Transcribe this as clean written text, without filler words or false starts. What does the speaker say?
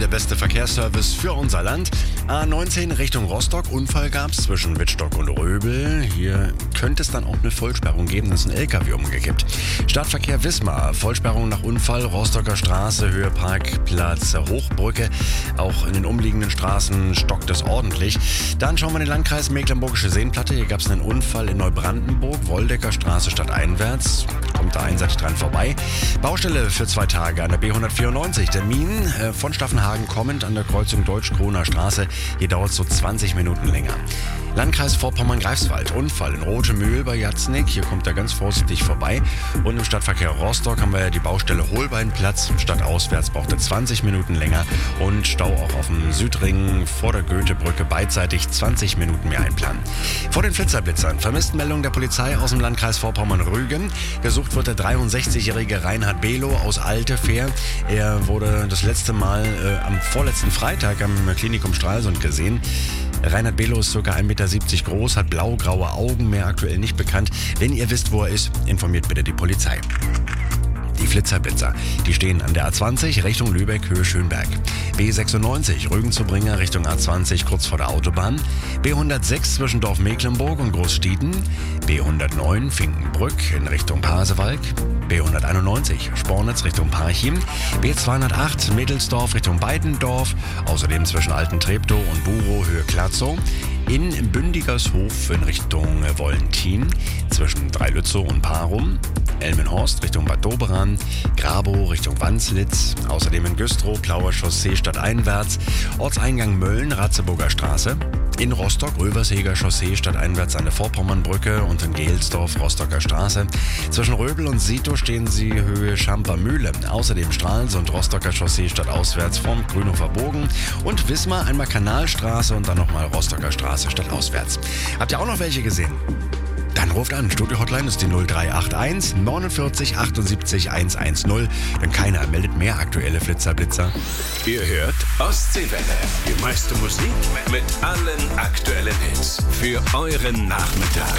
der beste Verkehrsservice für unser Land. A19 Richtung Rostock, Unfall gab's zwischen Wittstock und Röbel. Hier könnte es dann auch eine Vollsperrung geben, da ist ein LKW umgekippt. Stadtverkehr Wismar, Vollsperrung nach Unfall, Rostocker Straße, Höhe Parkplatz Hochbrücke. Auch in den umliegenden Straßen stockt es ordentlich. Dann schauen wir in den Landkreis Mecklenburgische Seenplatte. Hier gab es einen Unfall in Neubrandenburg, Woldecker Straße stadteinwärts. Kommt da einseitig dran vorbei. Baustelle für 2 Tage an der B194. Termin von Staffenhagen kommend an der Kreuzung Deutsch-Kroner Straße. Hier dauert es so 20 Minuten länger. Landkreis Vorpommern-Greifswald. Unfall in Rotemühl bei Jatznick. Hier kommt er ganz vorsichtig vorbei. Und im Stadtverkehr Rostock haben wir die Baustelle Holbeinplatz. Stadtauswärts braucht er 20 Minuten länger. Und Stau auch auf dem Südring vor der Goethebrücke beidseitig 20 Minuten mehr einplanen. Vor den Flitzerblitzern. Vermisstenmeldung der Polizei aus dem Landkreis Vorpommern-Rügen. Gesucht wird der 63-jährige Reinhard Below aus Altefähr. Er wurde das letzte Mal am vorletzten Freitag am Klinikum Stralsund gesehen. Reinhard Below ist ca. 1,70 Meter groß, hat blau-graue Augen, mehr aktuell nicht bekannt. Wenn ihr wisst, wo er ist, informiert bitte die Polizei. Die Flitzerblitzer, die stehen an der A20 Richtung Lübeck, Höhe Schönberg. B96 Rügen zu Bringer Richtung A20 kurz vor der Autobahn. B106 zwischen Dorf Mecklenburg und Großstieden. B109 Finkenbrück in Richtung Pasewalk. B191 Spornitz Richtung Parchim. B208 Mittelsdorf Richtung Beidendorf. Außerdem zwischen Alten-Treptow und Burow Höhe Klatzow. In Bündigershof in Richtung Wollentin. Zwischen Dreilützow und Parum. Elmenhorst Richtung Bad Doberan, Grabow Richtung Wanslitz, außerdem in Güstrow, Plauer Chaussee stadteinwärts, Ortseingang Mölln, Ratzeburger Straße, in Rostock, Röversheger Chaussee stadteinwärts an der Vorpommernbrücke und in Gehelsdorf, Rostocker Straße. Zwischen Röbel und Sito stehen sie Höhe Schampermühle, außerdem Stralsund, Rostocker Chaussee stadtauswärts vom Grünhofer Bogen und Wismar einmal Kanalstraße und dann nochmal Rostocker Straße stadtauswärts. Habt ihr auch noch welche gesehen? Dann ruft an. Studio-Hotline ist die 0381 49 78 110. Denn keiner meldet mehr aktuelle Flitzerblitzer. Ihr hört Ostseewelle. Die meiste Musik mit allen aktuellen Hits. Für euren Nachmittag.